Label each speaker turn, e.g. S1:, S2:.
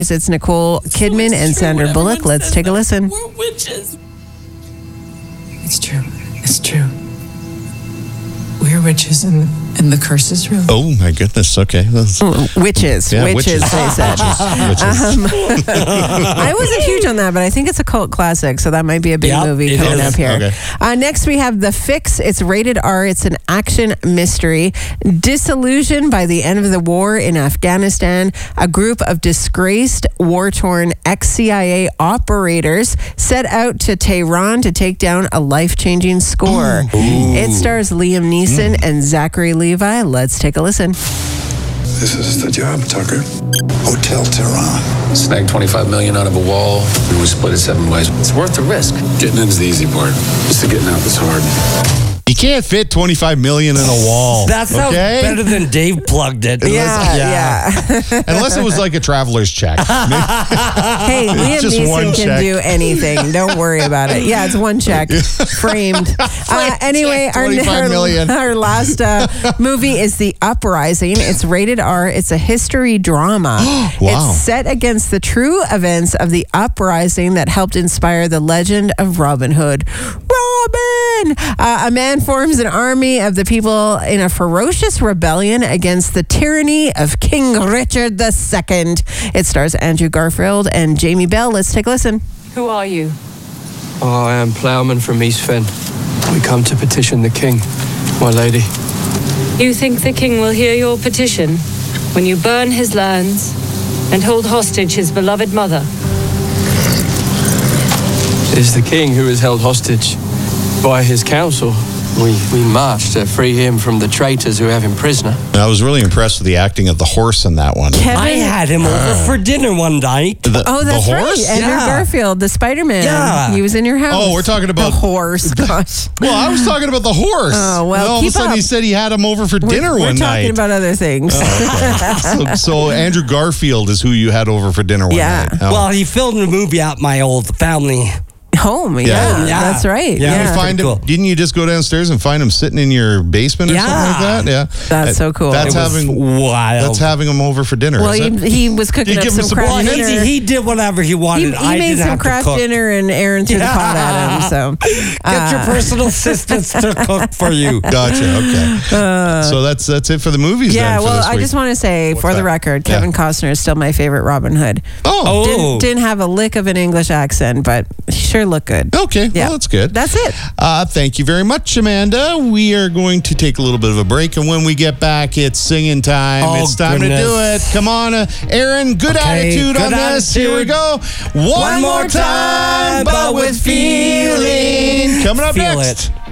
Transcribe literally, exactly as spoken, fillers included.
S1: It's Nicole Kidman
S2: it's
S1: and
S2: true.
S1: Sandra
S2: Everyone
S1: Bullock. Let's
S2: says
S1: take a
S2: that
S1: listen.
S2: We're witches. It's true. It's true. We're witches, and, and the curse is real.
S3: Oh, my goodness. Okay. That's,
S1: Witches.
S3: Yeah,
S1: witches,
S3: witches.
S1: they said.
S3: witches.
S1: Um, I wasn't huge on that, but I think it's a cult classic, so that might be a big
S4: Yep,
S1: movie
S4: it
S1: coming
S4: is.
S1: up here.
S3: Okay.
S1: Uh, next, we have The Fix. It's rated R. It's an action mystery. Disillusioned by the end of the war in Afghanistan, a group of disgraced, war-torn ex-C I A operators set out to Tehran to take down a life-changing score. It stars Liam Neeson and Zachary Levi. Let's take a listen.
S5: This is the job, Tucker. Hotel Tehran.
S6: Snag twenty-five million out of a wall. We split it seven ways. It's worth the risk.
S5: Getting in's the easy part. Just getting out that's hard.
S3: You can't fit twenty-five million in a wall.
S4: That sounds
S3: okay?
S4: better than Dave plugged it.
S1: Yeah, yeah.
S3: Unless it was like a traveler's check.
S1: Hey, Liam
S3: just one
S1: Neeson can
S3: check.
S1: do anything. Don't worry about it. Yeah, it's one check, framed. Uh, anyway,
S3: check,
S1: our,
S3: twenty-five million.
S1: our, our last uh, movie is The Uprising. It's rated R. It's a history drama.
S3: Wow.
S1: It's set against the true events of the uprising that helped inspire the legend of Robin Hood. Robin! Uh, a man forms an army of the people in a ferocious rebellion against the tyranny of King Richard the Second. It stars Andrew Garfield and Jamie Bell. Let's take a listen.
S7: Who are you?
S8: Oh, I am ploughman from East Fen. We come to petition the king, my lady.
S7: You think the king will hear your petition when you burn his lands and hold hostage his beloved mother?
S8: It is the king who is held hostage by his council. We, we march to free him from the traitors who have him prisoner.
S3: I was really impressed with the acting of the horse in that one.
S1: Kevin,
S4: I had him over for dinner one night.
S3: The,
S1: oh, that's
S3: the
S1: right.
S3: horse?
S1: Andrew
S4: Yeah.
S1: Garfield, the Spider-Man.
S4: Yeah.
S1: He was in your house.
S3: Oh, we're talking about-
S1: the horse. Gosh.
S3: Well, I was talking about the horse.
S1: Oh, well,
S3: And all of a
S1: keep
S3: sudden
S1: up.
S3: he said he had him over for dinner
S1: we're,
S3: one
S1: we're talking
S3: night.
S1: about other things.
S3: so, so Andrew Garfield is who you had over for dinner one
S1: Yeah.
S3: night. Oh.
S4: Well, he filmed a movie at my old family.
S1: Home, yeah,
S3: Yeah.
S4: Yeah.
S1: that's right.
S4: Yeah.
S1: Yeah,
S3: Didn't, find him,
S4: cool.
S3: didn't you just go downstairs and find him sitting in your basement or
S4: Yeah.
S3: something like that? Yeah.
S1: That's
S3: Uh,
S1: so cool.
S3: That's
S4: It was
S3: having
S4: wild.
S3: That's having him over for dinner.
S1: well,
S3: is
S1: he,
S3: it?
S1: he was cooking
S3: Did
S1: up
S3: you give him
S1: some
S3: some
S1: craft
S3: blood?
S1: dinner.
S4: He, he did whatever he
S1: He,
S4: wanted.
S1: he
S4: I
S1: made
S4: didn't
S1: some
S4: have
S1: craft
S4: to cook.
S1: dinner and Aaron threw the pot at him. So
S4: Get
S1: uh,
S4: your personal assistants to cook for you.
S3: Gotcha. Okay. so that's that's it for the movies.
S1: yeah,
S3: then for
S1: well,
S3: this
S1: I
S3: week.
S1: just want to say,
S3: What's
S1: for the
S3: that?
S1: record,
S3: Yeah.
S1: Kevin Costner is still my favorite Robin Hood.
S3: Oh.
S4: Oh.
S1: Didn't, didn't have a lick of an English accent, but he sure looked good.
S3: Okay.
S1: Yeah.
S3: Well, that's good.
S1: That's it.
S3: Uh, thank you very much, Amanda. We are going to take a little bit of a break, and when we get back, it's singing time.
S4: Oh,
S3: it's time
S4: goodness.
S3: to do it. Come on, uh, Aaron. Good
S4: Okay,
S3: attitude
S4: good
S3: on this. Here we
S4: attitude.
S3: go. One,
S4: One
S3: more
S4: more
S3: time,
S4: time,
S3: but
S4: but
S3: with
S4: with
S3: feeling. Coming up
S4: Feel
S3: next.
S4: it.